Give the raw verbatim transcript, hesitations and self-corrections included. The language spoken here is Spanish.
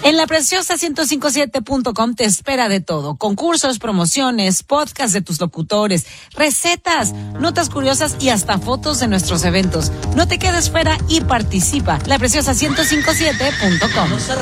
En la preciosa ciento cinco siete punto com te espera de todo. Concursos, promociones, podcasts de tus locutores, recetas, notas curiosas y hasta fotos de nuestros eventos. No te quedes fuera y participa. La preciosa ciento cinco siete punto com.